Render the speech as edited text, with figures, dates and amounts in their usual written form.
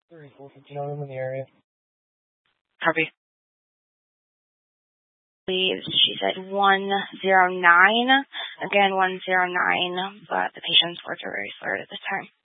3459 in the area. Copy. She said 109. Again, 109, but the patient's words are very slurred at this time.